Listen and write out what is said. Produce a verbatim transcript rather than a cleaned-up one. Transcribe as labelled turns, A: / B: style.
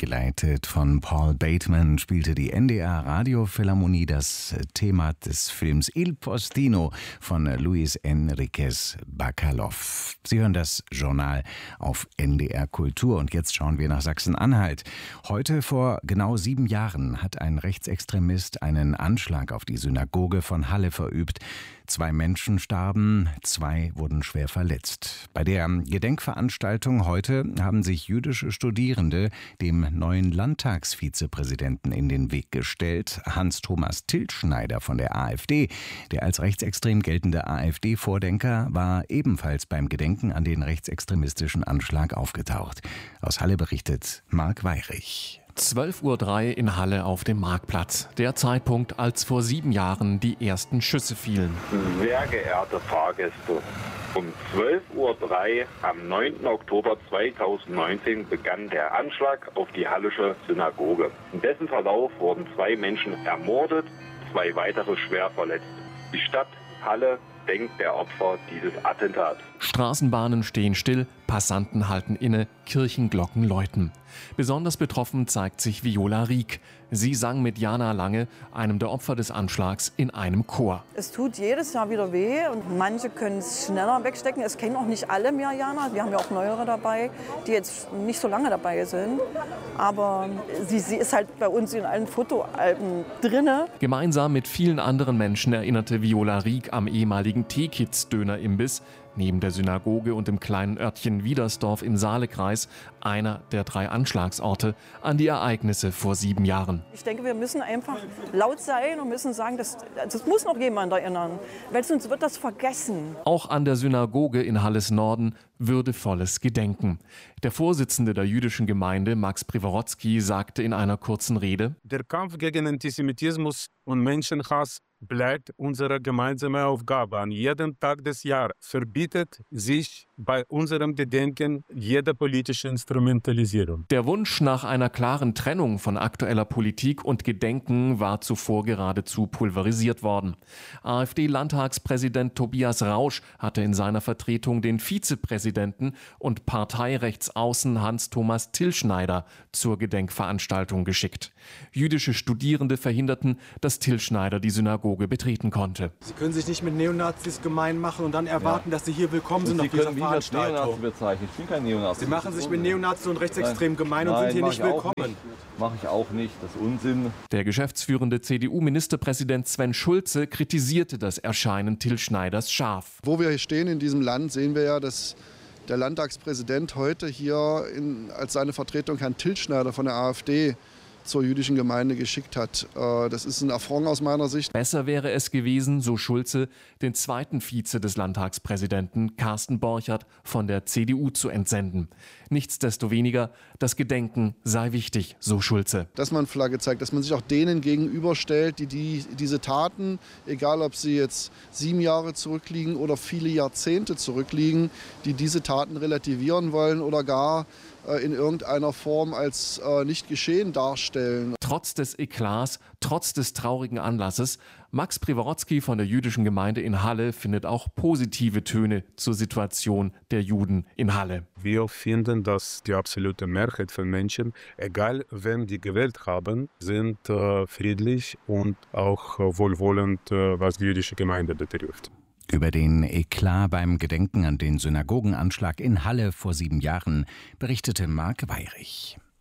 A: Geleitet von Paul Bateman spielte die N D R Radiophilharmonie das Thema des Films Il Postino von Luis Enriquez Bacalov. Sie hören das Journal auf N D R Kultur und jetzt schauen wir nach Sachsen-Anhalt. Heute vor genau sieben Jahren hat ein Rechtsextremist einen Anschlag auf die Synagoge von Halle verübt. Zwei Menschen starben, zwei wurden schwer verletzt. Bei der Gedenkveranstaltung heute haben sich jüdische Studierende dem neuen Landtagsvizepräsidenten in den Weg gestellt. Hans-Thomas Tilschneider von der AfD, der als rechtsextrem geltende AfD-Vordenker, war ebenfalls beim Gedenken an den rechtsextremistischen Anschlag aufgetaucht. Aus Halle berichtet Marc Weyrich.
B: zwölf Uhr drei in Halle auf dem Marktplatz. Der Zeitpunkt, als vor sieben Jahren die ersten Schüsse fielen.
C: Sehr geehrte Fahrgäste, um zwölf Uhr drei am neunten Oktober zweitausendneunzehn begann der Anschlag auf die Hallische Synagoge. In dessen Verlauf wurden zwei Menschen ermordet, zwei weitere schwer verletzt. Die Stadt Halle denkt der Opfer dieses Attentats.
B: Straßenbahnen stehen still, Passanten halten inne, Kirchenglocken läuten. Besonders betroffen zeigt sich Viola Rieck. Sie sang mit Jana Lange, einem der Opfer des Anschlags, in einem Chor.
D: Es tut jedes Jahr wieder weh und manche können es schneller wegstecken. Es kennen auch nicht alle mehr Jana. Wir haben ja auch neuere dabei, die jetzt nicht so lange dabei sind. Aber sie, sie ist halt bei uns in allen Fotoalben drinne.
B: Gemeinsam mit vielen anderen Menschen erinnerte Viola Rieck am ehemaligen T-Kids-Döner-Imbiss neben der Synagoge und dem kleinen Örtchen Wiedersdorf im Saalekreis, einer der drei Anschlagsorte, an die Ereignisse vor sieben Jahren.
D: Ich denke, wir müssen einfach laut sein und müssen sagen, das, das muss noch jemand erinnern, weil sonst wird das vergessen.
B: Auch an der Synagoge in Halles Norden würdevolles Gedenken. Der Vorsitzende der jüdischen Gemeinde, Max Priworodski, sagte in einer kurzen Rede:
E: Der Kampf gegen Antisemitismus und Menschenhass bleibt unsere gemeinsame Aufgabe. An jedem Tag des Jahres verbietet sich bei unserem Gedenken jede politische Instrumentalisierung.
B: Der Wunsch nach einer klaren Trennung von aktueller Politik und Gedenken war zuvor geradezu pulverisiert worden. AfD-Landtagspräsident Tobias Rausch hatte in seiner Vertretung den Vizepräsidenten und Parteirechtsaußen Hans-Thomas Tilschneider zur Gedenkveranstaltung geschickt. Jüdische Studierende verhinderten, dass Tilschneider die Synagoge betreten konnte.
F: Sie können sich nicht mit Neonazis gemein machen und dann erwarten, ja, dass Sie hier willkommen sind auf dieser Veranstaltung.
G: Bezeichnen. Ich bin kein Neonazi.
F: Sie machen sich mit Neonazis und Rechtsextremen gemein und
G: Nein,
F: sind hier nicht willkommen.
G: Mache ich auch nicht, das ist Unsinn.
B: Der geschäftsführende C D U-Ministerpräsident Sven Schulze kritisierte das Erscheinen Tilschneiders scharf.
H: Wo wir hier stehen in diesem Land, sehen wir ja, dass der Landtagspräsident heute hier in, als seine Vertretung Herrn Tilschneider von der AfD zur jüdischen Gemeinde geschickt hat. Das ist ein Affront aus meiner Sicht.
B: Besser wäre es gewesen, so Schulze, den zweiten Vize des Landtagspräsidenten Carsten Borchert von der C D U zu entsenden. Nichtsdestoweniger, das Gedenken sei wichtig, so Schulze.
H: Dass man Flagge zeigt, dass man sich auch denen gegenüberstellt, die, die diese Taten, egal ob sie jetzt sieben Jahre zurückliegen oder viele Jahrzehnte zurückliegen, die diese Taten relativieren wollen oder gar in irgendeiner Form als äh, nicht geschehen darstellen.
B: Trotz des Eklats, trotz des traurigen Anlasses, Max Priworodski von der jüdischen Gemeinde in Halle findet auch positive Töne zur Situation der Juden in Halle.
E: Wir finden, dass die absolute Mehrheit von Menschen, egal wen die gewählt haben, sind äh, friedlich und auch äh, wohlwollend, äh, was die jüdische Gemeinde betrifft.
A: Über den Eklat beim Gedenken an den Synagogenanschlag in Halle vor sieben Jahren berichtete Marc Weyrich.